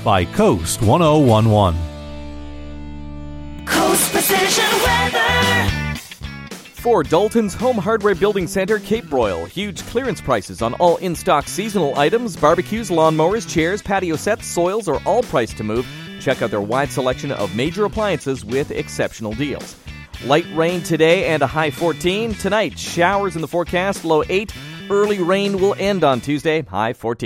by Coast 1011. Coast Precision Weather. For Dalton's Home Hardware Building Center, Cape Broyle. Huge clearance prices on all in-stock seasonal items. Barbecues, lawnmowers, chairs, patio sets, soils are all priced to move. Check out their wide selection of major appliances with exceptional deals. Light rain today and a high 14. Tonight, showers in the forecast, low 8. Early rain will end on Tuesday, high 14.